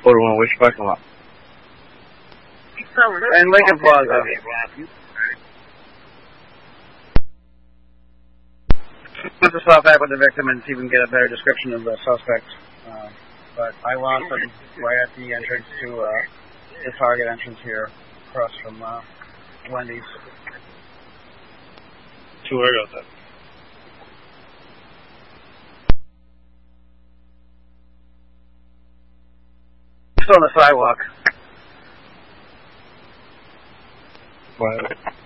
Quarter one, which parking lot? And Lincoln Plaza. Put the stop back with the victim and see if we can get a better description of the suspect. But I lost him right at the entrance to the Target entrance here, across from Wendy's. Too early about that. Still on the sidewalk. Why?